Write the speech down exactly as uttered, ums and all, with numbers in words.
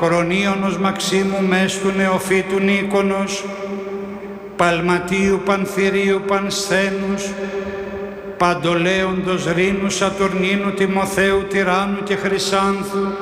Κορονίωνος Μαξίμου Μέστου Νεοφύτου Νίκονος, Παλματίου Πανθυρίου Πανσθένους, Παντολέοντος Ρήνου Σατουρνίνου Τιμοθέου Τυράννου και Χρυσάνθου,